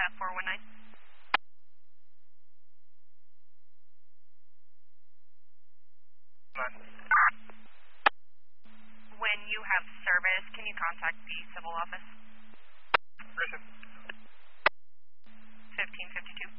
at 419. When you have service, can you contact the civil office? Person. 1552.